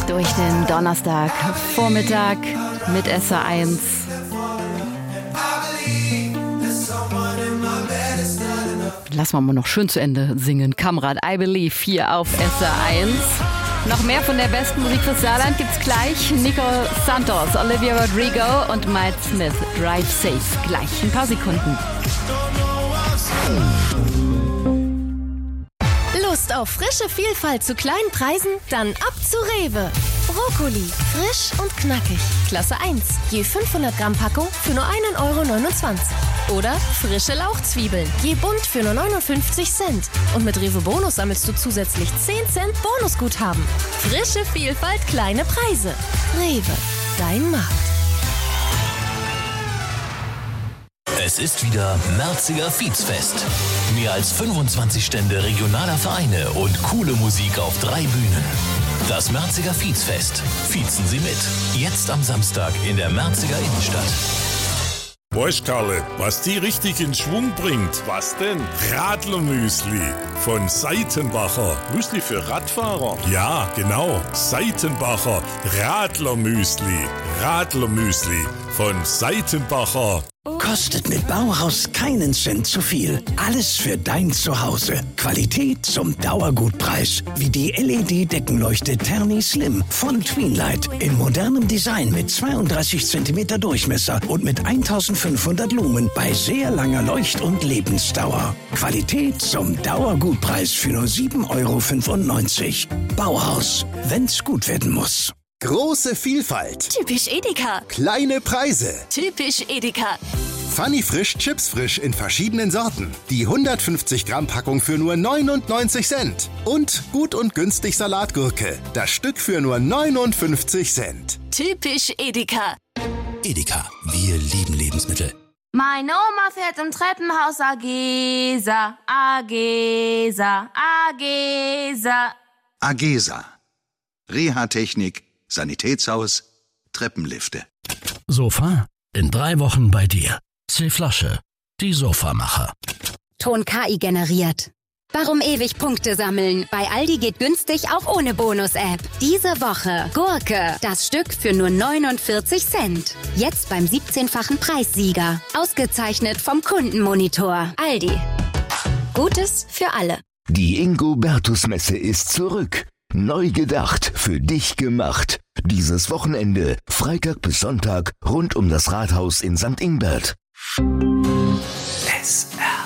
durch den Donnerstag Vormittag mit SR1. Lassen wir mal noch schön zu Ende singen. Kamrad, I Believe hier auf SR1. Noch mehr von der besten Musik fürs Saarland gibt's gleich. Nico Santos, Olivia Rodrigo und Miles Smith. Drive Safe. Gleich ein paar Sekunden. Lust auf frische Vielfalt zu kleinen Preisen? Dann ab zu Rewe. Brokkoli, frisch und knackig. Klasse 1, je 500 Gramm Packung für nur 1,29 €. Oder frische Lauchzwiebeln, je bunt für nur 59 Cent. Und mit Rewe Bonus sammelst du zusätzlich 10 Cent Bonusguthaben. Frische Vielfalt, kleine Preise. Rewe, dein Markt. Es ist wieder Märziger Fietsfest. Mehr als 25 Stände regionaler Vereine und coole Musik auf 3 Bühnen. Das Märziger Fietsfest. Fiezen Sie mit. Jetzt am Samstag in der Märziger Innenstadt. Weißt Karle, was die richtig in Schwung bringt? Was denn? Radlermüsli von Seitenbacher. Müsli für Radfahrer? Ja, genau. Seitenbacher Radlermüsli. Radlermüsli von Seitenbacher. Kostet mit Bauhaus keinen Cent zu viel. Alles für dein Zuhause. Qualität zum Dauergutpreis. Wie die LED-Deckenleuchte Terni Slim von Tweenlight. In modernem Design mit 32 cm Durchmesser und mit 1500 Lumen bei sehr langer Leucht- und Lebensdauer. Qualität zum Dauergutpreis für nur 7,95 € Bauhaus. Wenn's gut werden muss. Große Vielfalt. Typisch Edeka. Kleine Preise. Typisch Edeka. Funny Frisch Chips Frisch in verschiedenen Sorten. Die 150 Gramm Packung für nur 99 Cent. Und gut und günstig Salatgurke. Das Stück für nur 59 Cent. Typisch Edeka. Edeka, wir lieben Lebensmittel. Meine Oma fährt im Treppenhaus Agesa, Agesa, Agesa. Agesa. Reha-Technik, Sanitätshaus, Treppenlifte. Sofa in 3 Wochen bei dir. C-Flasche, die Sofamacher. Ton KI generiert. Warum ewig Punkte sammeln? Bei Aldi geht günstig auch ohne Bonus-App. Diese Woche Gurke, das Stück für nur 49 Cent. Jetzt beim 17-fachen Preissieger. Ausgezeichnet vom Kundenmonitor. Aldi. Gutes für alle. Die Ingo-Bertus-Messe ist zurück. Neu gedacht, für dich gemacht. Dieses Wochenende, Freitag bis Sonntag, rund um das Rathaus in St. Ingbert. SR